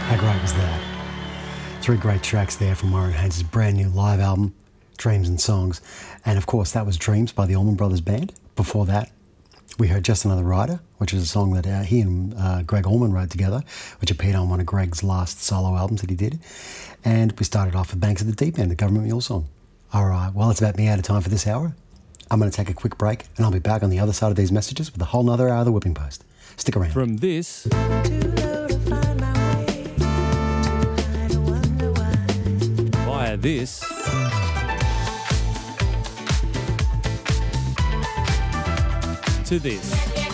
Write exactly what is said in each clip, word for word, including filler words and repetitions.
How great was that? Three great tracks there from Warren Haynes' brand new live album, Dreams and Songs. And of course, that was Dreams by the Allman Brothers Band. Before that, we heard Just Another Rider, which is a song that uh, he and uh, Greg Allman wrote together, which appeared on one of Greg's last solo albums that he did. And we started off with Banks of the Deep End, the Government Mule song. All right, well, it's about me out of time for this hour. I'm going to take a quick break, and I'll be back on the other side of these messages with a whole nother hour of the Whipping Post. Stick around. From this via this to this.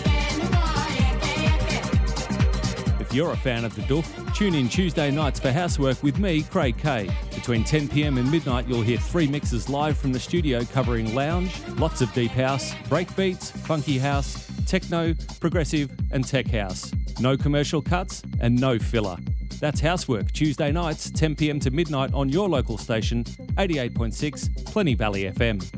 If you're a fan of the Doof, tune in Tuesday nights for Housework with me, Craig Kay. Between ten p m and midnight, you'll hear three mixes live from the studio covering lounge, lots of deep house, breakbeats, funky house, techno, progressive and tech house. No commercial cuts and no filler. That's Housework, Tuesday nights, ten p m to midnight on your local station, eighty-eight point six Plenty Valley F M.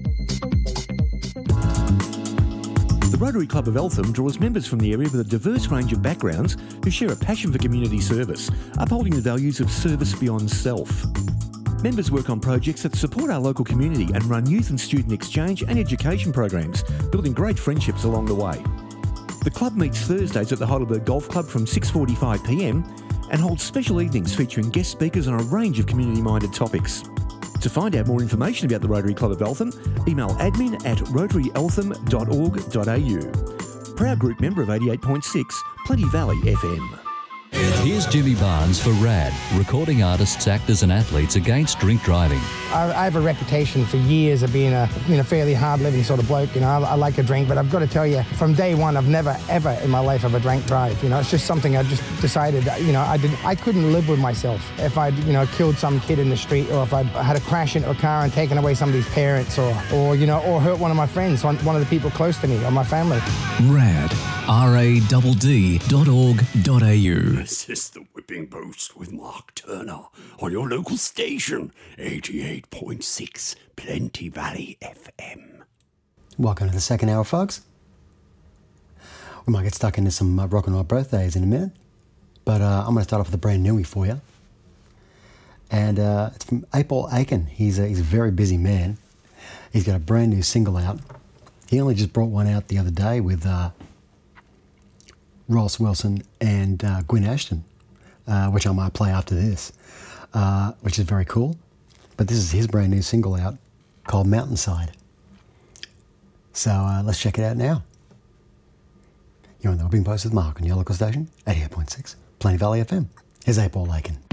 The Rotary Club of Eltham draws members from the area with a diverse range of backgrounds who share a passion for community service, upholding the values of service beyond self. Members work on projects that support our local community and run youth and student exchange and education programs, building great friendships along the way. The club meets Thursdays at the Heidelberg Golf Club from six forty-five p m and holds special evenings featuring guest speakers on a range of community-minded topics. To find out more information about the Rotary Club of Eltham, email admin at rotary eltham dot org dot a u. Proud group member of eighty-eight point six Plenty Valley F M. Here's Jimmy Barnes for RAD, recording artists, actors and athletes against drink driving. I, I have a reputation for years of being a you know, fairly hard-living sort of bloke. You know, I, I like a drink, but I've got to tell you, from day one, I've never, ever in my life ever drank drive. You know, it's just something I just decided, you know, I didn't, I couldn't live with myself if I'd, you know, killed some kid in the street, or if I'd had a crash into a car and taken away somebody's parents, or, or you know, or hurt one of my friends, one, one of the people close to me, or my family. RAD, R A D D dot org dot a u. This is the Whipping Post with Mark Turner on your local station, eighty-eight point six Plenty Valley F M. Welcome to the second hour, folks. We might get stuck into some uh, rock and roll birthdays in a minute, but uh, I'm going to start off with a brand newie for you. And uh, it's from Paul Aiken. He's a, he's a very busy man. He's got a brand new single out. He only just brought one out the other day with uh, Ross Wilson and uh, Gwyn Ashton, uh, which I might play after this, uh, which is very cool. But this is his brand new single out called Mountainside. So uh, let's check it out now. You're on the Whipping Post with Mark on your local station, eighty-eight point six Plenty Valley F M. Here's Paul Aiken.